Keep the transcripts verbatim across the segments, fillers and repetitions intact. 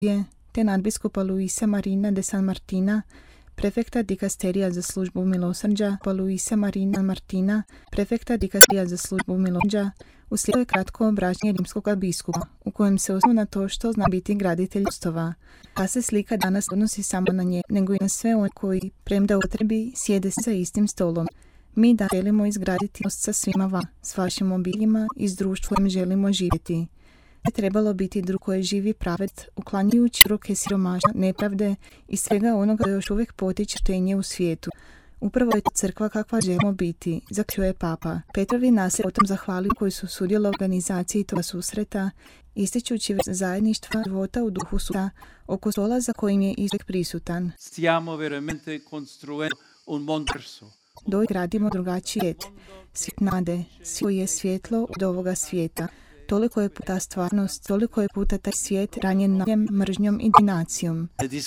je te nadbiskupa Luisa Marina de San Martina, prefekta dikasterija za službu milosrđa, pa Luisa Marina Martina, prefekta dikasterija za službu milosrđa, uslijedilo je kratko obraćanje rimskog biskupa, u kojem se osvrnuo na to što zna biti graditelj mostova. Ta se slika danas odnosi samo na nje, nego i na sve one koji, premda u potrebi, sjede za istim stolom. Mi da želimo izgraditi most sa svima va, s vašim obiteljima i s društvom želimo živjeti. Je trebalo biti drug koji živi pravet, uklanjajući ruke siromaštva, nepravde i svega onoga da još uvijek potiče štenje u svijetu. Upravo je to crkva kakva želimo biti, zaključuje Papa. Petrovi nas je o tom zahvalio koji su sudjelovali u organizaciji toga susreta, ističući zajedništva života u duhu suda oko stola za kojim je izvijek prisutan. Stiamo veramente costruendo un mondo diverso. Doj gradimo drugačiji svijet, svijet nade, svijet koji je svjetlo od ovoga svijeta. Toliko je puta stvarnost, toliko je puta taj svijet ranjen nasiljem, mržnjom i diskriminacijom.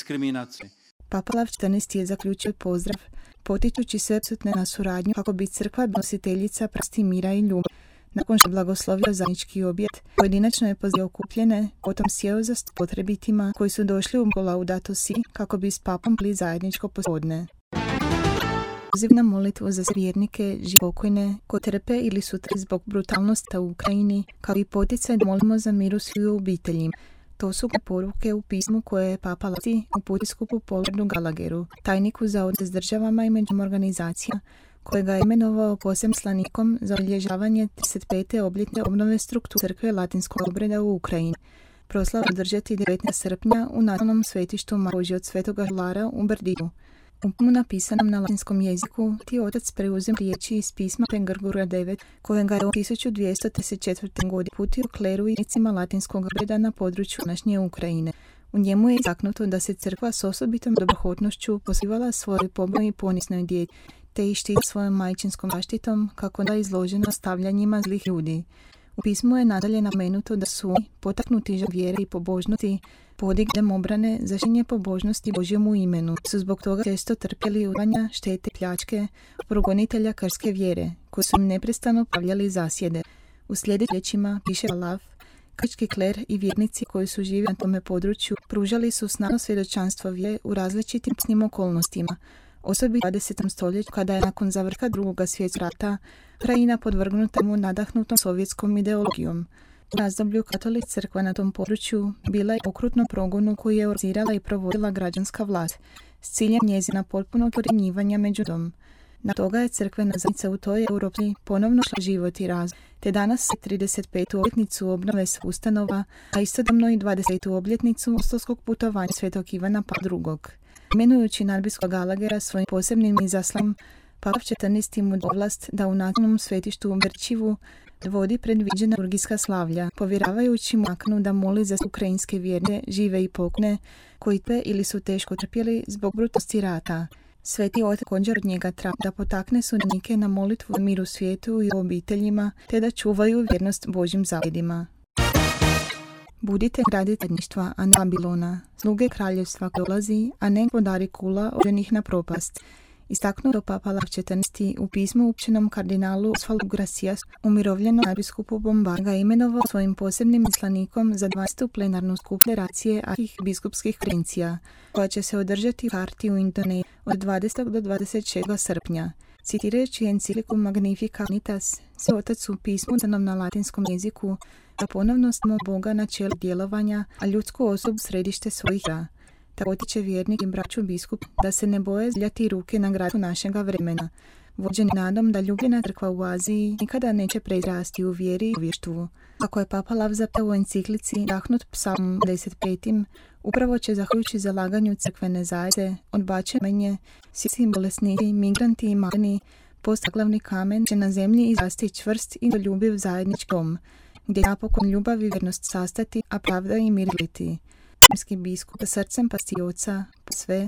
Papa Lav četrnaesti je zaključio pozdrav, potičući sve prisutne na suradnju kako bi crkva bila nositeljica prasti mira i ljubavi. Nakon što je blagoslovio zajednički objed, pojedinačno je pozivao okupljene, potom sjeo za sto potrebitima koji su došli u Laudato Si kako bi s papom bili zajedničko posodne. Poziv na molitvu za vjernike živokojne koji trpe ili su trpili zbog brutalnosti u Ukrajini, kao i poticaj da molimo za mir u svim obiteljima. To su poruke u pismu koje je Papa Lav uputio biskupu Paulu Gallagheru, tajniku za odnose s državama i međunarodnim organizacijama, kojega je imenovao posebnim slanikom za obilježavanje trideset pete obljetne obnove strukture crkve latinskog obreda u Ukrajini. Proslavu održati devetnaestog srpnja u nacionalnom svetištu Božji od Svetoga Žlara u Berdiju. U pismu napisanom na latinskom jeziku ti otac preuzem riječi iz pisma Pre Grgura devet, kojega je u tisuću dvjesto trideset četvrte. godine uputio kleru i nicima latinskog obreda na području današnje Ukrajine. U njemu je istaknuto da se crkva s osobitom dobrohotnošću posivala svojoj pobožnoj i ponisnoj djeci, te i štiti svojom majčinskom zaštitom kako da je izloženo stavljanjima zlih ljudi. U pismu je nadalje napomenuto da su potaknuti žar vjere i pobožnosti podignem obrane za šinje pobožnosti Božjemu imenu. Su zbog toga često trpjeli uranja, štete, pljačke, progonitelja krške vjere, koji su im neprestano pravljali zasjede. U sljedećim riječima piše Lav, krški kler i vjernici koji su živjeli na tome području pružali su snažno svjedočanstvo vjere u različitim snim okolnostima. Osobito u dvadesetom stoljeću, kada je nakon završetka drugog svjetskog rata Ukrajina podvrgnuta mu nadahnutom sovjetskom ideologijom. U razdoblju katolička crkva na tom području bila je okrutno progonu koji je organizirala i provodila građanska vlast s ciljem njezina potpunog ukorjenjivanja među dom. Na toga je crkvena zajednica u toj Europi ponovno šla život i razvoj, te danas se trideset petu obljetnicu obnove svih ustanova, a istodobno i dvadeset petu obljetnicu apostolskog putovanja svetog Ivana Pavla drugog. Imenujući nadbiskupa Gallaghera svojim posebnim izaslanom, Papa četrnaesti mu ovlast da u nacionalnom svetištu u Berčivu vodi predviđena liturgijska slavlja, povjeravajući mu nakanu da moli za ukrajinske vjerne, žive i pokojne, koji trpe ili su teško trpjeli zbog brutalnosti rata. Sveti otac također od njega traži da potakne sudionike na molitvu za mir u svijetu i obiteljima, te da čuvaju vjernost Božjim zapovjedima. Budite graditeljištva, a ne Babilona, sluge kraljevstva dolazi, a ne gospodari kula oženih na propast. Istaknuo do Papa Lav četrnaesti. u pismu upućenom kardinalu Osvaldu Gracias, umirovljenom nadbiskupu Bombarda, ga imenovao svojim posebnim islanikom za dvadesetu plenarnu skup Federacije arhibiskupskih konferencija, koja će se održati u Karti u Indoneziji od dvadesetog do dvadeset šestog srpnja. Citirajući encikliku Magnificat Unitas, se otac u pismu danom na latinskom jeziku da ponovno stavimo Boga na čelo djelovanja, a ljudsku osobu središte svojih rada. Tako potiče vjernik i braću biskup da se ne boje zljati ruke na gradu našega vremena, vođeni nadom da ljubljena crkva u Aziji nikada neće prezrasti u vjeri i uvještvu. Kako je Papa Lav zapeo u enciklici dahnut psalmom deset petim, upravo će zahvaljujući zalaganju crkvene zajednice, odbačenje, svi bolesnici, migranti i maleni, post glavni kamen će na zemlji izrasti čvrst i doljubiv zajednički dom, gdje napokon ljubav i vjernost sastati, a pravda i mir biti. Rimski biskup sa srcem pasti oca, sve,